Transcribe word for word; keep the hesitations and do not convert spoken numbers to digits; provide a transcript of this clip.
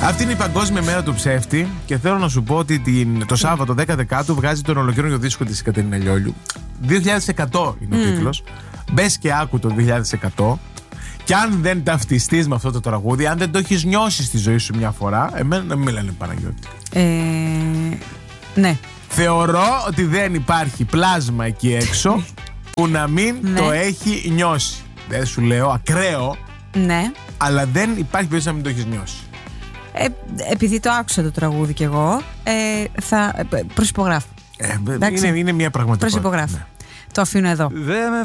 Αυτή είναι η Παγκόσμια Μέρα του Ψεύτη και θέλω να σου πω ότι την, το Σάββατο δέκα Δεκάτου βγάζει τον ολοκαίρινο δίσκο της η Κατερίνα Λιόλιου. δύο χιλιάδες εκατό είναι ο mm. τίτλος. Μπες και άκου το δύο χιλιάδες εκατό. Και αν δεν ταυτιστείς με αυτό το τραγούδι, αν δεν το έχεις νιώσει στη ζωή σου μια φορά, εμένα να μην λένε Παναγιώτη. Ε, ναι. Θεωρώ ότι δεν υπάρχει πλάσμα εκεί έξω που να μην ναι. το έχει νιώσει. Δεν σου λέω ακραίο, ναι. αλλά δεν υπάρχει περίπτωση να μην το έχεις νιώσει. Ε, επειδή το άκουσα το τραγούδι κι εγώ, ε, θα προσυπογράφω. Ε, είναι, είναι μια πραγματικότητα. Προσυπογράφω. Ναι. Το αφήνω εδώ. Δεν με